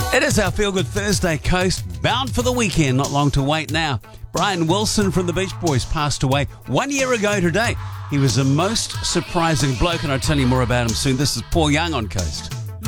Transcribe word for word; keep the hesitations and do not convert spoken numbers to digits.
It is our Feel Good Thursday, Coast, bound for the weekend, not long to wait now. Brian Wilson from the Beach Boys passed away one year ago today. He was the most surprising bloke, and I'll tell you more about him soon. This is Paul Young on Coast.